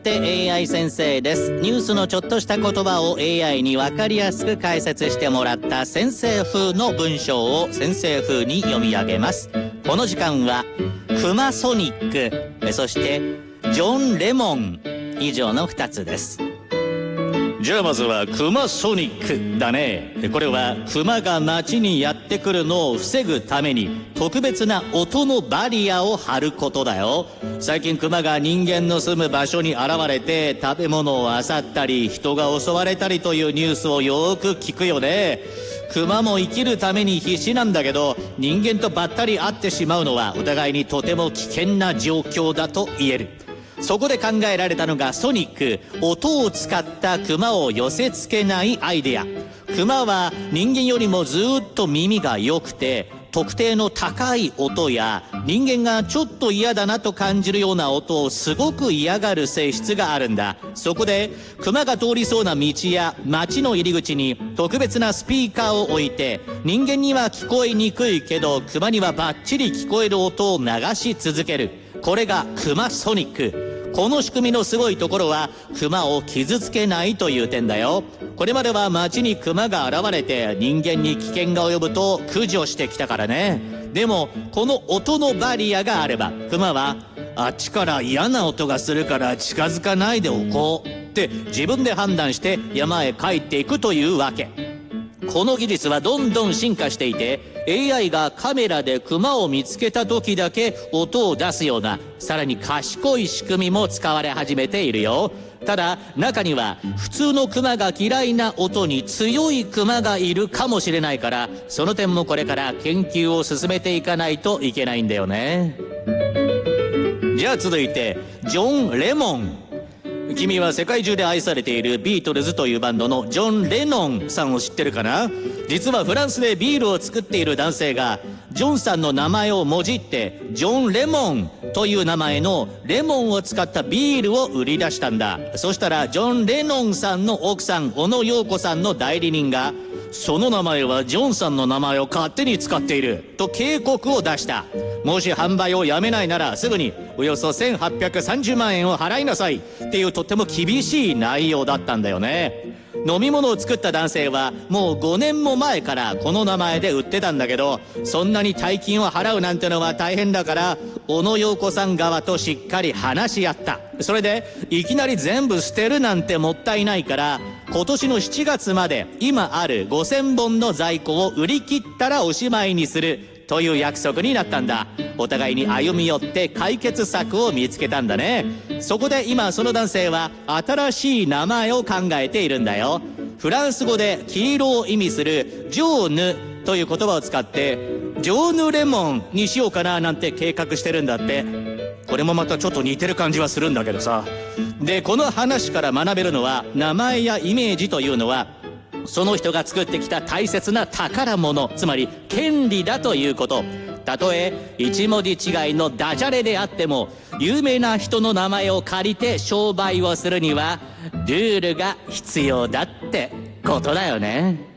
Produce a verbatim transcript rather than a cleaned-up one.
て エーアイ 先生です。ニュースのちょっとした言葉を エーアイ に分かりやすく解説してもらった先生風の文章を先生風に読み上げます。この時間はクマソニック、そしてジョン・レモン以上のふたつです。じゃあまずはクマソニックだね。これはクマが街にやってくるのを防ぐために特別な音のバリアを張ることだよ。最近クマが人間の住む場所に現れて食べ物を漁ったり人が襲われたりというニュースをよく聞くよね。クマも生きるために必死なんだけど、人間とばったり会ってしまうのはお互いにとても危険な状況だと言える。そこで考えられたのがソニック、音を使ったクマを寄せ付けないアイデア。クマは人間よりもずっと耳が良くて、特定の高い音や人間がちょっと嫌だなと感じるような音をすごく嫌がる性質があるんだ。そこでクマが通りそうな道や街の入り口に特別なスピーカーを置いて、人間には聞こえにくいけどクマにはバッチリ聞こえる音を流し続ける。これがクマソニック。この仕組みのすごいところはクマを傷つけないという点だよ。これまでは街にクマが現れて人間に危険が及ぶと駆除してきたからね。でもこの音のバリアがあればクマはあっちから嫌な音がするから近づかないでおこうって自分で判断して山へ帰っていくというわけ。この技術はどんどん進化していて、 エーアイ がカメラでクマを見つけた時だけ音を出すようなさらに賢い仕組みも使われ始めているよ。ただ中には普通のクマが嫌いな音に強いクマがいるかもしれないから、その点もこれから研究を進めていかないといけないんだよね。じゃあ続いてジョン・レモン。君は世界中で愛されているビートルズというバンドのジョン・レノンさんを知ってるかな。実はフランスでビールを作っている男性がジョンさんの名前をもじってジョン・レモンという名前のレモンを使ったビールを売り出したんだ。そしたらジョン・レノンさんの奥さん小野陽子さんの代理人が、その名前はジョンさんの名前を勝手に使っていると警告を出した。もし販売をやめないならすぐにおよそせんはっぴゃくさんじゅうまんえんを払いなさいっていうとっても厳しい内容だったんだよね。飲み物を作った男性はもうごねんも前からこの名前で売ってたんだけど、そんなに大金を払うなんてのは大変だから小野陽子さん側としっかり話し合った。それでいきなり全部捨てるなんてもったいないから、今年のしちがつまで今あるごせんぼんの在庫を売り切ったらおしまいにするという約束になったんだ。お互いに歩み寄って解決策を見つけたんだね。そこで今その男性は新しい名前を考えているんだよ。フランス語で黄色を意味するジョーヌという言葉を使ってジョーヌレモンにしようかななんて計画してるんだって。これもまたちょっと似てる感じはするんだけどさ。でこの話から学べるのは、名前やイメージというのはその人が作ってきた大切な宝物、つまり権利だということ。たとえ一文字違いのダジャレであっても有名な人の名前を借りて商売をするにはルールが必要だってことだよね。